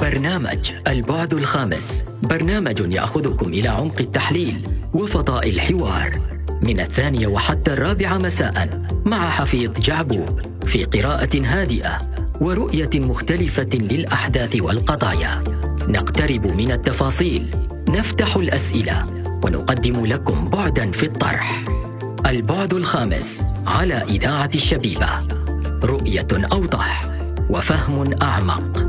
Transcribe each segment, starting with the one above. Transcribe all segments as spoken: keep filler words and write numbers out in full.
برنامج البعد الخامس، برنامج يأخذكم إلى عمق التحليل وفضاء الحوار من الثانية وحتى الرابعة مساء مع حفيظ جعبوب، في قراءة هادئة ورؤية مختلفة للأحداث والقضايا. نقترب من التفاصيل، نفتح الأسئلة، ونقدم لكم بعداً في الطرح. البعد الخامس على إذاعة الشبيبة، رؤية أوضح وفهم أعمق.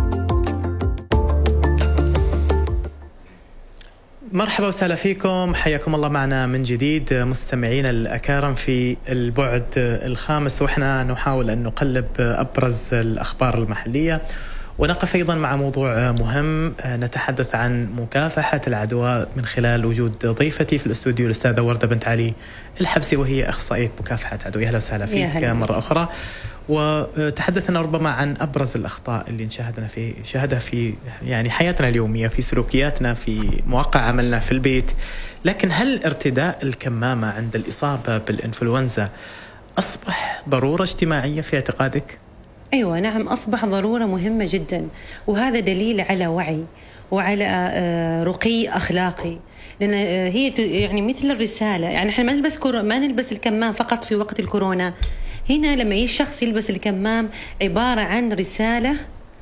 مرحبا وسهلا فيكم، حياكم الله معنا من جديد مستمعينا الأكارم في البعد الخامس، وإحنا نحاول أن نقلب أبرز الأخبار المحلية ونقف أيضا مع موضوع مهم، نتحدث عن مكافحة العدوى من خلال وجود ضيفتي في الاستوديو الأستاذة وردة بنت علي الحبسي، وهي أخصائية مكافحة عدوى. أهلا وسهلا فيك مرة أخرى. وتحدثنا ربما عن أبرز الأخطاء اللي نشاهدنا في شاهدها في يعني حياتنا اليومية، في سلوكياتنا، في مواقع عملنا، في البيت. لكن هل ارتداء الكمامة عند الإصابة بالإنفلونزا أصبح ضرورة اجتماعية في اعتقادك؟ أيوة نعم، أصبح ضرورة مهمة جدا، وهذا دليل على وعي وعلى رقي أخلاقي، لأن هي يعني مثل الرسالة. يعني إحنا ما نلبس كور... ما نلبس الكمام فقط في وقت الكورونا. هنا لما الشخص يلبس الكمام عبارة عن رسالة.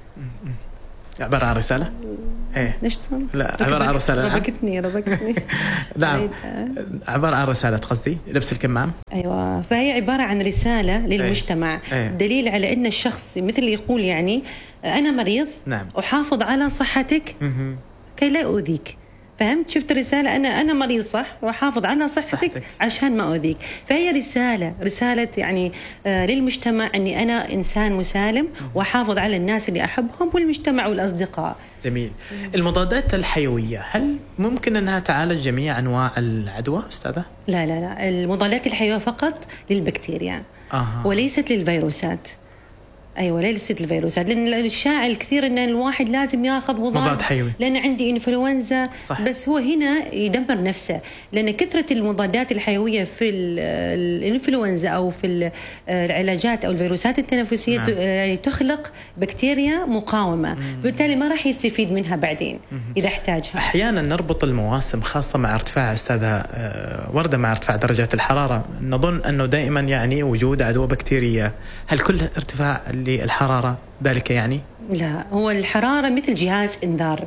عبارة عن رسالة؟ ايه ليش لا عبارة عن رسالة. ربكتني ربكتني نعم، عبارة عن رسالة قصدي لبس الكمام. ايوه، فهي عبارة عن رسالة للمجتمع. أيه. دليل على ان الشخص مثل يقول يعني انا مريض. نعم. احافظ على صحتك كي لا اؤذيك. فهمت؟ شفت الرسالة، أنا أنا مريض صح، وحافظ على صحتك, صحتك عشان ما أؤذيك. فهي رسالة رسالة يعني آه للمجتمع أني أنا إنسان مسالم وحافظ على الناس اللي أحبهم والمجتمع والأصدقاء. جميل. المضادات الحيوية هل ممكن أنها تعالج جميع أنواع العدوى أستاذة؟ لا لا لا، المضادات الحيوية فقط للبكتيريا. آه. وليست للفيروسات. أيوة ليست الفيروسات، لأن الشائع الكثير أن الواحد لازم يأخذ مضاد حيوي لأن عندي إنفلونزا. صح. بس هو هنا يدمر نفسه، لأن كثرة المضادات الحيوية في الإنفلونزا أو في العلاجات أو الفيروسات التنفسية نعم. يعني تخلق بكتيريا مقاومة، بالتالي ما راح يستفيد منها بعدين مم. إذا احتاجها. أحيانا نربط المواسم خاصة مع ارتفاع أستاذة وردة مع ارتفاع درجات الحرارة، نظن أنه دائما يعني وجود عدوى بكتيرية. هل كل ارتفاع الحرارة ذلك يعني؟ لا، هو الحرارة مثل جهاز إنذار،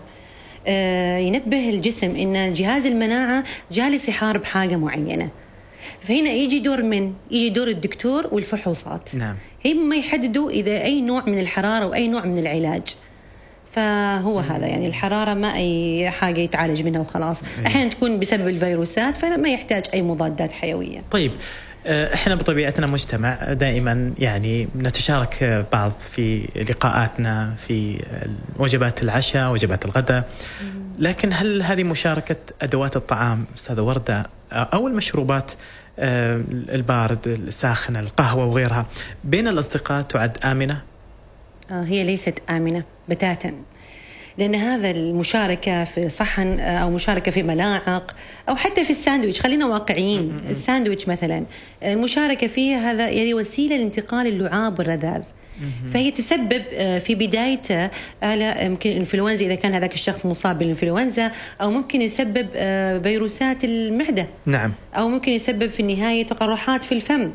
آه ينبه الجسم إن جهاز المناعة جالس يحارب حاجة معينة. فهنا يجي دور من؟ يجي دور الدكتور والفحوصات. نعم. هم يحددوا إذا أي نوع من الحرارة وأي نوع من العلاج. فهو مم. هذا يعني الحرارة ما أي حاجة يتعالج منها وخلاص. أحيانا تكون بسبب الفيروسات فما يحتاج أي مضادات حيوية. طيب، احنا بطبيعتنا مجتمع دائما يعني نتشارك بعض في لقاءاتنا في وجبات العشاء وجبات الغداء، لكن هل هذه مشاركة أدوات الطعام أستاذة وردة أو المشروبات البارد الساخنة القهوة وغيرها بين الأصدقاء تعد آمنة؟ هي ليست آمنة بتاتا، لأن هذا المشاركة في صحن أو مشاركة في ملاعق أو حتى في الساندويتش، خلينا واقعيين، الساندويتش مثلا المشاركة فيه هذا يعني وسيلة لانتقال اللعاب والرذاذ، فهي تسبب في بدايته على ممكن الإنفلونزا إذا كان هذاك الشخص مصاب بالإنفلونزا، أو ممكن يسبب فيروسات المعدة. نعم. أو ممكن يسبب في النهاية تقرحات في الفم،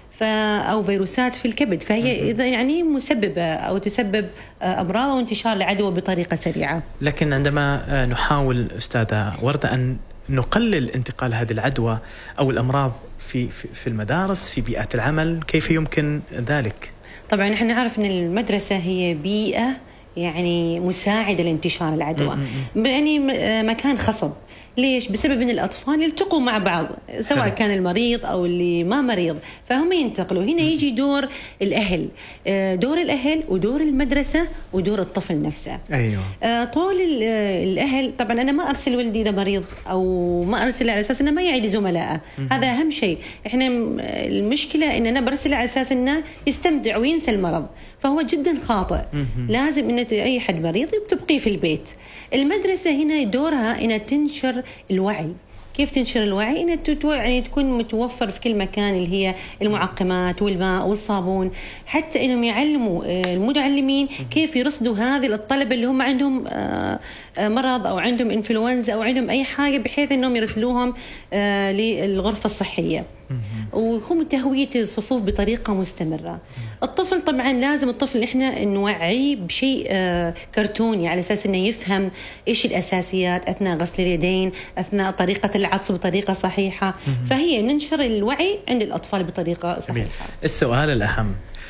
أو فيروسات في الكبد. فهي إذا يعني مسببة أو تسبب أمراض وانتشار العدوى بطريقة سريعة. لكن عندما نحاول أستاذة وردة أن نقلل انتقال هذه العدوى أو الأمراض في في المدارس في بيئات العمل، كيف يمكن ذلك؟ طبعا نحن نعرف أن المدرسة هي بيئة يعني مساعدة لانتشار العدوى، يعني مكان خصب. ليش؟ بسبب أن الأطفال يلتقوا مع بعض، سواء كان المريض أو اللي ما مريض، فهم ينتقلوا. هنا يجي دور الأهل، دور الأهل ودور المدرسة ودور الطفل نفسه. أيوة. طول الأهل، طبعا أنا ما أرسل ولدي إذا مريض أو ما أرسل على أساس أنه ما يعيد زملائه، هذا أهم شيء. إحنا المشكلة أن أنا برسل على أساس أنه يستمتع وينسى المرض، فهو جدا خاطئ. لازم أن أي حد مريض تبقيه في البيت. المدرسة هنا دورها أنها تنشر الوعي، كيف تنشر الوعي؟ إن تتو... يعني تكون متوفر في كل مكان اللي هي المعقمات والماء والصابون، حتى إنهم يعلموا المتعلمين كيف يرصدوا هذه الطلبة اللي هم عندهم مرض أو عندهم إنفلونزا أو عندهم أي حاجة، بحيث إنهم يرسلوهم للغرفة الصحية، وهم تهوية الصفوف بطريقة مستمرة. الطفل طبعا لازم الطفل إحنا نوعيه بشيء كرتوني على أساس إنه يفهم إيش الأساسيات أثناء غسل اليدين، أثناء طريقة العطس بطريقة صحيحة. فهي ننشر الوعي عند الأطفال بطريقة صحيحة. السؤال الأهم،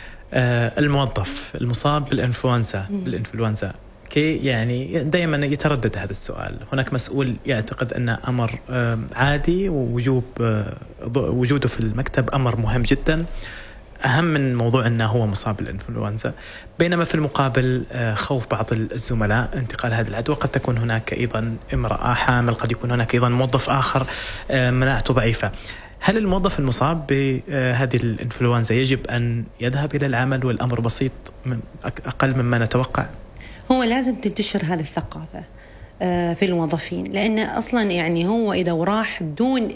الموظف المصاب بالإنفلونزا بالإنفلونزا كي يعني دائما يتردد هذا السؤال. هناك مسؤول يعتقد أن أمر عادي ووجوب وجوده في المكتب أمر مهم جدا، أهم من موضوع أنه هو مصاب بالإنفلونزا، بينما في المقابل خوف بعض الزملاء انتقال هذه العدوى. قد تكون هناك أيضا امرأة حامل، قد يكون هناك أيضا موظف آخر مناعته ضعيفة. هل الموظف المصاب بهذه الإنفلونزا يجب أن يذهب إلى العمل والأمر بسيط أقل مما نتوقع؟ هو لازم تنتشر هذه الثقافة في الموظفين، لأن أصلا يعني هو إذا وراح بدون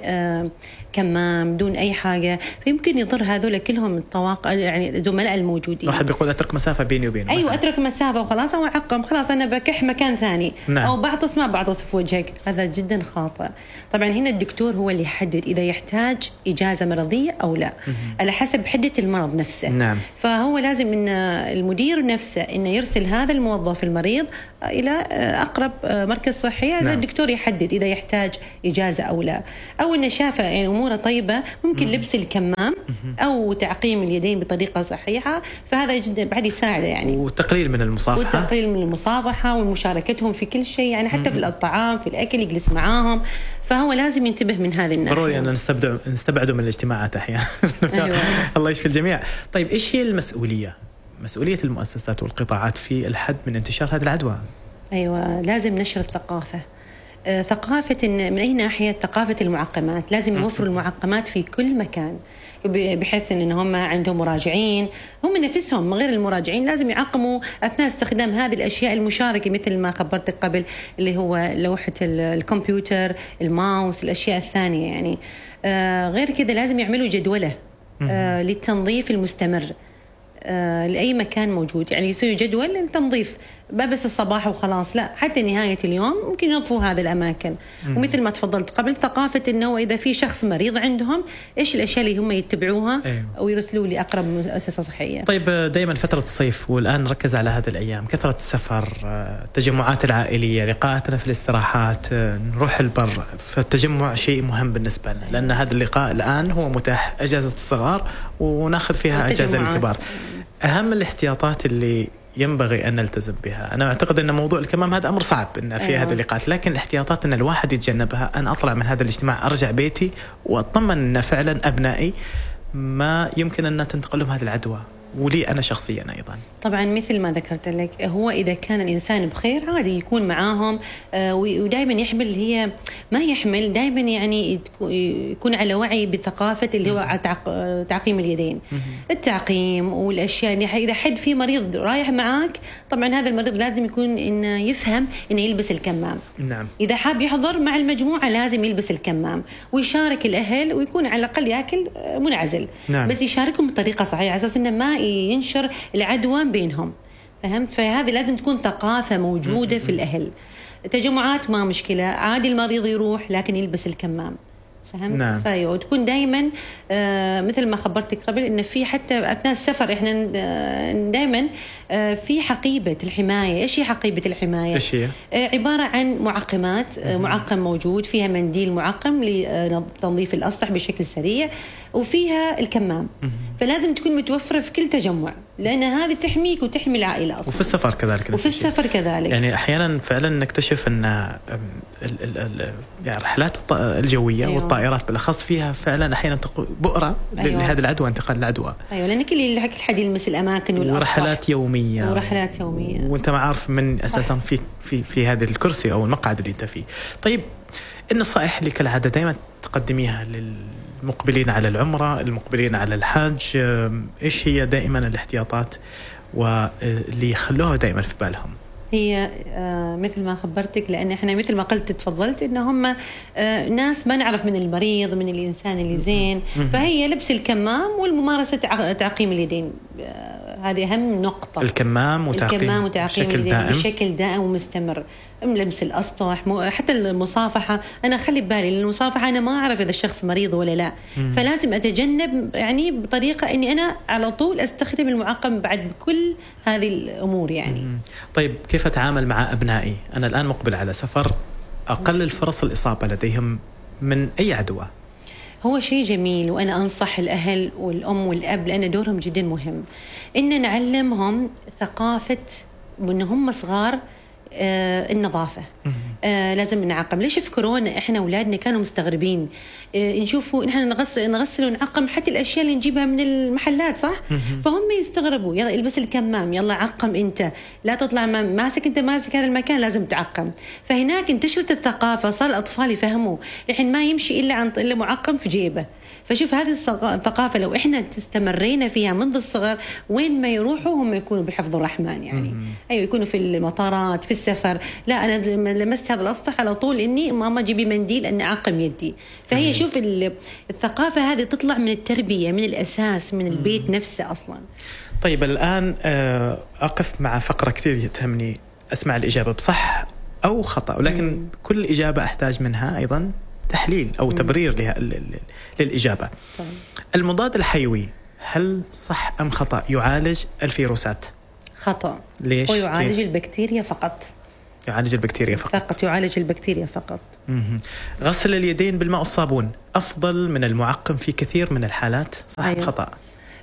كمام بدون أي حاجة فيمكن يضر هذول كلهم الطواقم يعني زملاء الموجودين. واحد بيقول أترك مسافة بيني وبينه. أيوة أترك مسافة وخلاص، أو عقم خلاص أنا بكح مكان ثاني. نعم. أو بعطس ما بعطس في وجهك، هذا جدا خاطئ. طبعا هنا الدكتور هو اللي يحدد إذا يحتاج إجازة مرضية أو لا على حسب حدة المرض نفسه. نعم. فهو لازم إن المدير نفسه إنه يرسل هذا الموظف المريض إلى أقرب مركز صحي. نعم. الدكتور يحدد إذا يحتاج إجازة أو لا، أو إنه شافه يعني أموره طيبة ممكن مم. لبس الكمام أو تعقيم اليدين بطريقة صحيحة، فهذا جدا بعد يساعده يعني. وتقليل من المصافحة وتقليل من المصافحة ومشاركتهم في كل شيء يعني، حتى مم. في الطعام في الأكل يجلس معاهم، فهو لازم ينتبه من هذه الناحية. ضروري أن نستبعد نستبعده من الاجتماعات أحيانا. أيوة. الله يشفي الجميع. طيب إيش هي المسؤولية مسؤولية المؤسسات والقطاعات في الحد من انتشار هذه العدوى؟ أيوة لازم نشر الثقافة. آه، ثقافة من أي ناحية؟ ثقافة المعقمات، لازم يوفروا المعقمات في كل مكان، بحيث إن هم عندهم مراجعين، هم نفسهم غير المراجعين لازم يعقموا أثناء استخدام هذه الأشياء المشاركة، مثل ما خبرتك قبل اللي هو لوحة الكمبيوتر، الماوس، الأشياء الثانية يعني. آه، غير كذا لازم يعملوا جدولة آه، للتنظيف المستمر آه، لأي مكان موجود، يعني يسوي جدول للتنظيف بس الصباح وخلاص، لا حتى نهاية اليوم ممكن ينظفوا هذه الأماكن. مم. ومثل ما تفضلت قبل ثقافة إنه إذا في شخص مريض عندهم إيش الأشياء اللي هم يتبعوها. أيوة. ويرسلوا لأقرب مؤسسة صحية. طيب دائما فترة الصيف والآن نركز على هذه الأيام، كثرة السفر، التجمعات العائلية، لقاءاتنا في الاستراحات، نروح البر، فالتجمع شيء مهم بالنسبة لنا. أيوة. لأن هذا اللقاء الآن هو متاح أجازة الصغار وناخذ فيها أجازة الكبار. أهم الاحتياطات اللي ينبغي أن نلتزم بها، أنا أعتقد أن موضوع الكمام هذا أمر صعب إن في أيوة. هذه اللقاءات، لكن الاحتياطات أن الواحد يتجنبها. أن أطلع من هذا الاجتماع أرجع بيتي وأطمن أن فعلا أبنائي ما يمكن أن تنتقل لهم هذه العدوى، ولي أنا شخصيا أيضا. طبعا مثل ما ذكرت لك، هو إذا كان الإنسان بخير عادي يكون معاهم، ودائما يحمل هي ما يحمل دائما يعني يكون على وعي بالثقافة اللي هو تعقيم اليدين، التعقيم والأشياء. إذا حد في مريض رايح معاك طبعا هذا المريض لازم يكون إنه يفهم إنه يلبس الكمام. نعم. إذا حاب يحضر مع المجموعة لازم يلبس الكمام ويشارك الأهل، ويكون على الأقل يأكل منعزل. نعم. بس يشاركهم بطريقة صحيحة على أساس إنه ما ينشر العدوى بينهم، فهمت؟ فهذه لازم تكون ثقافة موجودة في الأهل. تجمعات ما مشكلة، عادي المريض يروح لكن يلبس الكمام، فهمت؟ نعم. فايو تكون دائما آه مثل ما خبرتك قبل إن في حتى أثناء السفر إحنا آه دائما آه في حقيبة الحماية. إيش هي حقيبة الحماية؟ إيش هي؟ آه عبارة عن معقمات، آه معقم موجود فيها منديل معقم لتنظيف الأسطح بشكل سريع، وفيها الكمام. فلازم تكون متوفرة في كل تجمع، لأن هذه تحميك وتحمي العائلة أصلا. وفي السفر كذلك. وفي السفر كذلك. يعني أحيانا فعلا نكتشف أن ال ال يعني الرحلات الجوية أيوة. والطائرات بالأخص فيها فعلا أحيانا بؤرة أيوة. لهذه العدوى، انتقال العدوى. أيوة لأن كل حد يلمس الأماكن والأسطح. ورحلات يومية. ورحلات يومية. وأنت ما عارف من أساسا في في في هذا الكرسي أو المقعد اللي أنت فيه. طيب النصائح اللي كالعادة دائما تقدميها للمقبلين على العمرة، المقبلين على الحج، إيش هي دائما الاحتياطات واللي يخلوها دائما في بالهم؟ هي آه مثل ما خبرتك، لأن إحنا مثل ما قلت تفضلت إن هم آه ناس ما نعرف من المريض من الإنسان اللي زين، فهي لبس الكمام والممارسة تعقيم اليدين، آه هذه أهم نقطة. الكمام وتعقيم, الكمام وتعقيم بشكل اليدين دائم. بشكل دائم ومستمر. لبس الأسطح، حتى المصافحة، أنا أخلي ببالي المصافحة أنا ما أعرف إذا الشخص مريض ولا لا، مم. فلازم أتجنب يعني بطريقة إني أنا على طول أستخدم المعقم بعد بكل هذه الأمور يعني. مم. طيب كيف أتعامل مع أبنائي؟ أنا الآن مقبل على سفر، أقلل فرص الإصابة لديهم من أي عدوى. هو شيء جميل، وأنا أنصح الأهل والأم والأب لأن دورهم جدا مهم إن نعلمهم ثقافة وإن هم صغار آه النظافة. آه لازم نعقم. ليش في كورونا إحنا أولادنا كانوا مستغربين، آه نشوفوا إحنا نغسل نغسل ونعقم حتى الأشياء اللي نجيبها من المحلات، صح؟ فهم يستغربوا، يلا البس الكمام، يلا عقم أنت، لا تطلع ماسك أنت ماسك هذا المكان لازم تعقم. فهناك انتشرت الثقافة، صار الأطفال يفهموا الحين ما يمشي إلا عن إلا معقم في جيبه. فشوف هذه الثقافة لو إحنا استمرينا فيها منذ الصغر وين ما يروحوا هم يكونوا بحفظ الرحمن يعني. أيوة يكونوا في المطارات في السفر، لا أنا لمست هذا الأسطح على طول إني ماما جيبي منديل أني أعقم يدي. فهي شوف الثقافة هذه تطلع من التربية من الأساس من البيت نفسه أصلا. طيب الآن أقف مع فقرة كثير تهمني أسمع الإجابة بصح أو خطأ، ولكن مم. كل إجابة أحتاج منها أيضا تحليل أو تبرير لها للإجابة. طبعا. المضاد الحيوي هل صح أم خطأ يعالج الفيروسات؟ خطأ. ليش؟ هو يعالج كيف؟ البكتيريا فقط. يعالج البكتيريا فقط. فقط يعالج البكتيريا فقط. مم. غسل اليدين بالماء والصابون أفضل من المعقم في كثير من الحالات، صح أم خطأ؟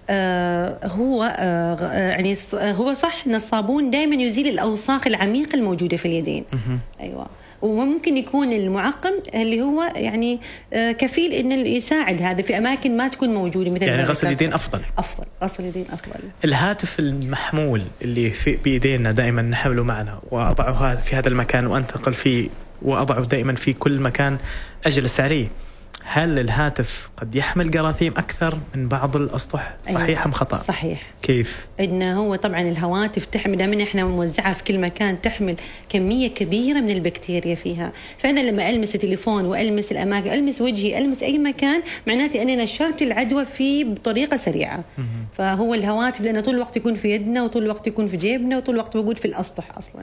آه هو آه يعني هو صح أن الصابون دائما يزيل الأوساخ العميقة الموجودة في اليدين. مم. أيوة. وممكن يكون المعقم اللي هو يعني كفيل إنه يساعد هذا في أماكن ما تكون موجودة، مثل يعني غسل اليدين أفضل. أفضل غسل اليدين أفضل. الهاتف المحمول اللي في بيدينا دائما نحمله معنا وأضعه في هذا المكان وأنتقل فيه وأضعه دائما في كل مكان أجلس عليه، هل الهاتف قد يحمل جراثيم أكثر من بعض الأسطح؟ صحيح أم خطأ؟ صحيح. كيف؟ إنه هو طبعا الهواتف تحمل، دائما إحنا موزعة في كل مكان، تحمل كمية كبيرة من البكتيريا فيها. فأنا لما ألمس التليفون وألمس الأماكن، ألمس وجهي، ألمس أي مكان، معناته أني نشرت العدوى فيه بطريقة سريعة. فهو الهواتف لأنه طول الوقت يكون في يدنا وطول الوقت يكون في جيبنا وطول الوقت موجود في الأسطح أصلا.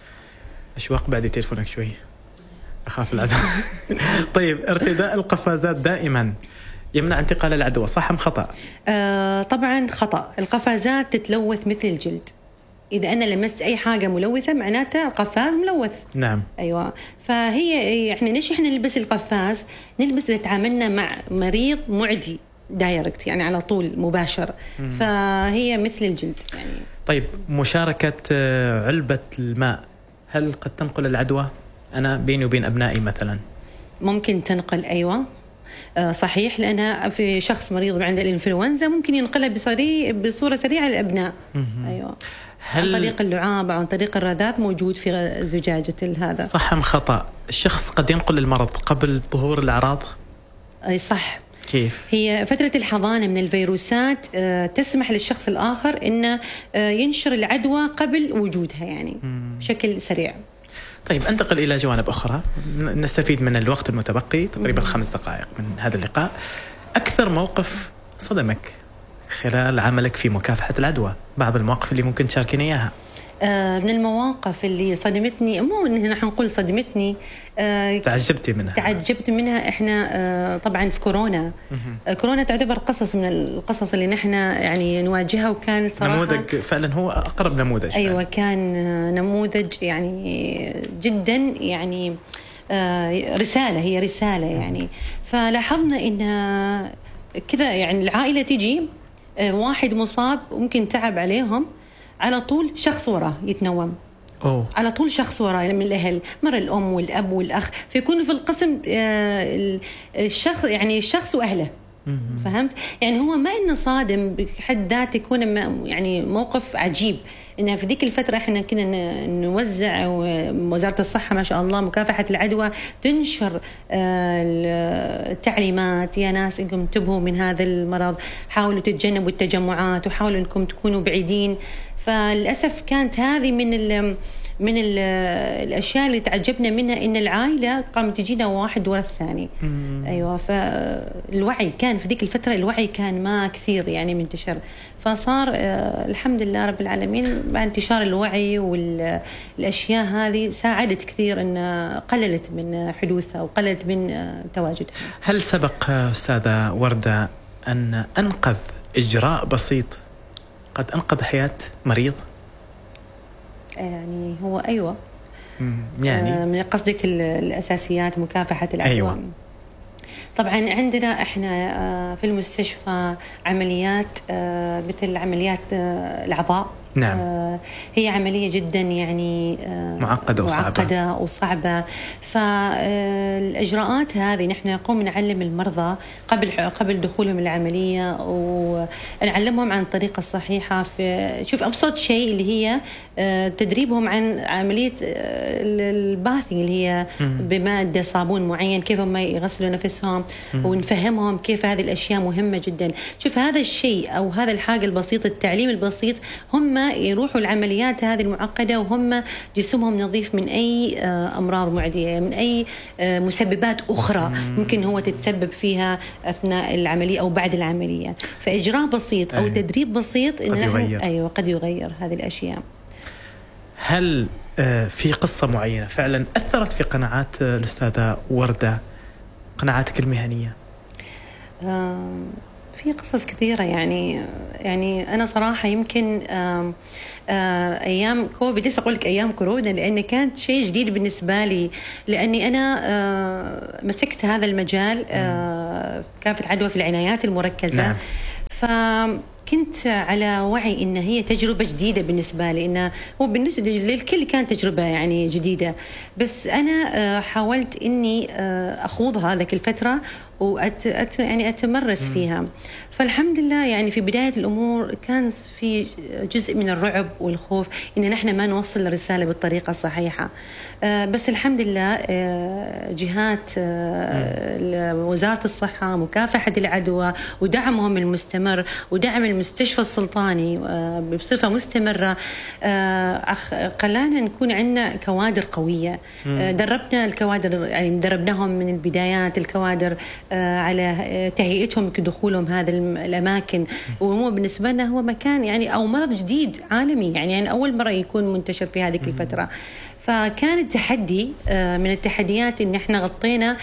أشواق بعد تليفونك شوي، أخاف العدوى. طيب ارتداء القفازات دائما يمنع انتقال العدوى، صح أم خطأ؟ آه طبعا خطأ. القفازات تتلوث مثل الجلد، إذا أنا لمست أي حاجة ملوثة معناتها القفاز ملوث. نعم. أيوة. فهي إحنا ليش إحنا نلبس القفاز؟ نلبس إذا تعاملنا مع مريض معدي دايركت يعني على طول مباشر. مم. فهي مثل الجلد يعني. طيب مشاركة علبة الماء هل قد تنقل العدوى؟ أنا بيني وبين أبنائي مثلا ممكن تنقل. أيوة آه صحيح، لأنها في شخص مريض عنده الإنفلونزا ممكن ينقلها بصري بصورة سريعة للأبناء. أيوة. هل عن طريق اللعاب أو عن طريق الرذاذ موجود في زجاجة هذا. صح أم خطأ الشخص قد ينقل المرض قبل ظهور الأعراض؟ أي صح. كيف؟ هي فترة الحضانة من الفيروسات آه تسمح للشخص الآخر إنه آه ينشر العدوى قبل وجودها يعني مم. بشكل سريع. طيب انتقل إلى جوانب أخرى نستفيد من الوقت المتبقي تقريبا خمس دقائق من هذا اللقاء. أكثر موقف صدمك خلال عملك في مكافحة العدوى، بعض المواقف اللي ممكن تشاركين إياها. آه من المواقف اللي صدمتني، مو نحن نقول صدمتني، آه تعجبتي منها. تعجبت منها. احنا آه طبعا في كورونا آه كورونا تعتبر قصص من القصص اللي نحن يعني نواجهها، وكان صراحة نموذج فعلا هو أقرب نموذج. أيوة فعلا. كان آه نموذج يعني جدا يعني آه رسالة، هي رسالة يعني. فلاحظنا إن كذا يعني العائلة تيجي آه واحد مصاب وممكن تعب عليهم، على طول شخص وراه يتنوم. أوه. على طول شخص وراه من الأهل، مرة الأم والأب والأخ، فيكونوا في القسم الشخص يعني الشخص وأهله. فهمت؟ يعني هو ما إنه صادم بحد ذاته، يكون يعني موقف عجيب. إنها في ذيك الفترة إحنا كنا نوزع، ووزارة الصحة ما شاء الله مكافحة العدوى تنشر التعليمات، يا ناس إنكم انتبهوا من هذا المرض، حاولوا تتجنبوا التجمعات، وحاولوا إنكم تكونوا بعيدين. فللأسف كانت هذه من من الأشياء اللي تعجبنا منها إن العائلة قامت تجينا واحد ورا الثاني. أيوة، فالوعي كان في ذيك الفترة، الوعي كان ما كثير يعني منتشر، فصار الحمد لله رب العالمين مع انتشار الوعي والأشياء هذه ساعدت كثير أن قللت من حدوثها وقللت من تواجدها. هل سبق أستاذة وردة أن أنقذ إجراء بسيط قد أنقذ حياة مريض؟ يعني هو أيوة، يعني من قصدك الأساسيات مكافحة العدوى. أيوة. طبعا عندنا احنا في المستشفى عمليات مثل عمليات الأعضاء. نعم. هي عملية جدا يعني معقدة وصعبة, معقدة وصعبة. فالإجراءات هذه نحن نقوم نعلم المرضى قبل قبل دخولهم العملية، ونعلمهم عن الطريقة الصحيحة. في شوف أبسط شيء اللي هي تدريبهم عن عملية الباثينج اللي هي بمادة صابون معين، كيف هم يغسلوا نفسهم، ونفهمهم كيف هذه الأشياء مهمة جدا. شوف هذا الشيء أو هذا الحاجة البسيطة، التعليم البسيط، هم يروحوا العمليات هذه المعقدة وهم جسمهم نظيف من أي أمراض معدية، من أي مسببات أخرى ممكن هو تتسبب فيها أثناء العملية أو بعد العملية. فإجراء بسيط أو تدريب بسيط قد يغير. أيوة قد يغير هذه الأشياء. هل في قصة معينة فعلا أثرت في قناعات الأستاذة وردة، قناعاتك المهنية؟ في قصص كثيرة يعني يعني أنا صراحة يمكن آم آم أيام كوفيد، لسه أقول لك أيام كورونا، لأن كانت شيء جديد بالنسبة لي، لأني أنا مسكت هذا المجال كافة العدوى في العنايات المركزة. نعم. فكنت على وعي إن هي تجربة جديدة بالنسبة لي، إنه هو بالنسبة للكل كانت تجربة يعني جديدة، بس أنا حاولت إني أخوض هذه الفترة وأت أت يعني أتمرس فيها. فالحمد لله يعني في بداية الأمور كان في جزء من الرعب والخوف إن نحن ما نوصل الرسالة بالطريقة الصحيحة، آه بس الحمد لله آه جهات آه وزارة الصحة، مكافحة العدوى ودعمهم المستمر ودعم المستشفى السلطاني آه بصفة مستمرة آه خلانا نكون عندنا كوادر قوية. آه دربنا الكوادر، يعني دربناهم من البدايات الكوادر على تهيئتهم كدخولهم هذا الأماكن، وهو بالنسبة لنا هو مكان يعني أو مرض جديد عالمي، يعني, يعني أول مرة يكون منتشر في هذه الفترة. فكان التحدي من التحديات إن إحنا غطينا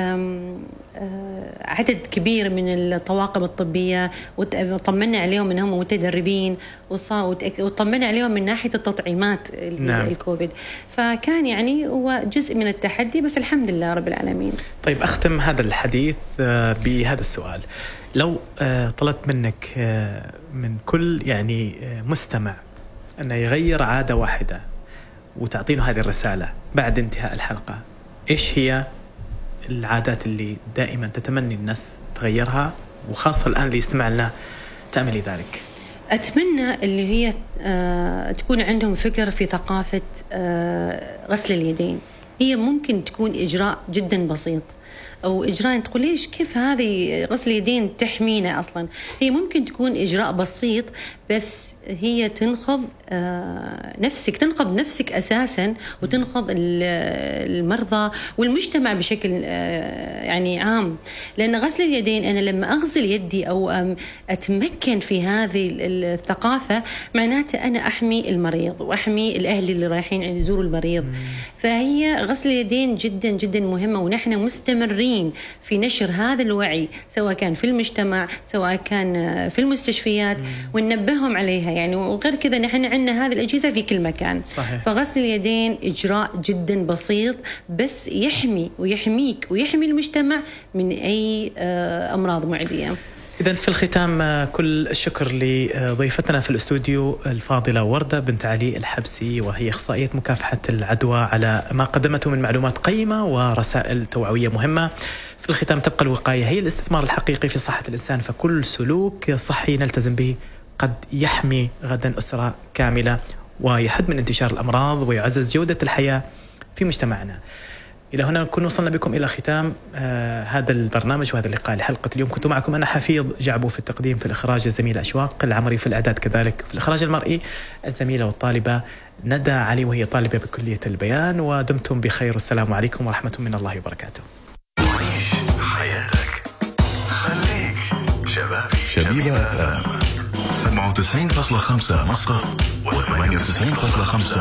عدد كبير من الطواقم الطبية وطمنا عليهم إنهم متدربين، وطمنا عليهم من ناحية التطعيمات. نعم. الكوفيد، فكان يعني هو جزء من التحدي، بس الحمد لله رب العالمين. طيب أختم هذا الحديث بهذا السؤال، لو طلبت منك من كل يعني مستمع أنه يغير عادة واحدة وتعطينه هذه الرسالة بعد انتهاء الحلقة، إيش هي العادات اللي دائما تتمني الناس تغيرها، وخاصة الآن اللي يستمع لنا تعملي ذلك؟ أتمنى اللي هي آه تكون عندهم فكر في ثقافة آه غسل اليدين. هي ممكن تكون إجراء جدا بسيط، أو إجراء تقول ليش كيف هذه غسل اليدين تحمينا أصلا. هي ممكن تكون إجراء بسيط، بس هي تنقذ نفسك، تنقذ نفسك أساسا، وتنقذ المرضى والمجتمع بشكل يعني عام. لأن غسل اليدين، أنا لما أغسل يدي أو أتمكن في هذه الثقافة، معناته أنا أحمي المريض وأحمي الأهل اللي رايحين يزوروا المريض. فهي غسل اليدين جدا جدا مهمة، ونحن مستمرين في نشر هذا الوعي، سواء كان في المجتمع سواء كان في المستشفيات، وننبههم عليها يعني. وغير كذا نحن عندنا هذه الأجهزة في كل مكان. صحيح. فغسل اليدين إجراء جدا بسيط، بس يحمي ويحميك ويحمي المجتمع من أي أمراض معدية. إذن في الختام كل الشكر لضيفتنا في الاستوديو الفاضلة وردة بنت علي الحبسي، وهي أخصائية مكافحة العدوى، على ما قدمته من معلومات قيمة ورسائل توعوية مهمة. في الختام تبقى الوقاية هي الاستثمار الحقيقي في صحة الإنسان، فكل سلوك صحي نلتزم به قد يحمي غدا أسرة كاملة، ويحد من انتشار الأمراض ويعزز جودة الحياة في مجتمعنا. إلى هنا نكون وصلنا بكم إلى ختام آه هذا البرنامج وهذا اللقاء لحلقة اليوم. كنت معكم أنا حفيظ جعبو في التقديم، في الإخراج الزميلة أشواق العمري، في الإعداد كذلك في الإخراج المرئي الزميلة والطالبة ندى علي وهي طالبة بكلية البيان. ودمتم بخير والسلام عليكم ورحمة من الله وبركاته. عيش حياتك، خليك شبابي. شبيبة اف ام سبعة وتسعين فاصلة خمسة مسقط وثمانية وتسعين فاصلة خمسة